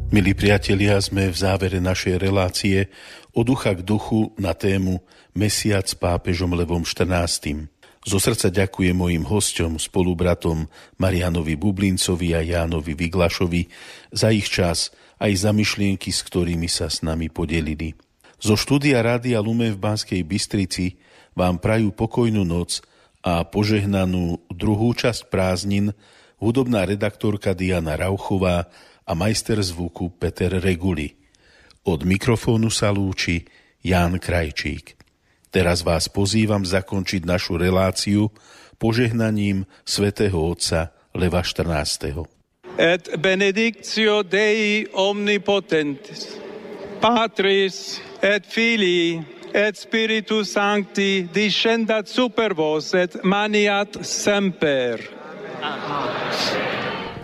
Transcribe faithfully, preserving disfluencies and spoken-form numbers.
Milí priatelia, sme v závere našej relácie Od ducha k duchu na tému Mesiac s pápežom Levom štrnástym. Zo srdca ďakujem mojim hosťom, spolubratom Marianovi Bublincovi a Jánovi Viglašovi za ich čas aj za myšlienky, s ktorými sa s nami podelili. Zo štúdia Rádia Lumen v Banskej Bystrici vám prajú pokojnú noc a požehnanú druhú časť prázdnin hudobná redaktorka Diana Rauchová a majster zvuku Peter Reguli. Od mikrofónu sa lúči Ján Krajčík. Teraz vás pozývam zakončiť našu reláciu požehnaním svätého otca Leva štrnásteho. Et benedictio Dei omnipotentis, Patris et Filii et Spiritus Sancti descendat super vos et maniat semper. Amen.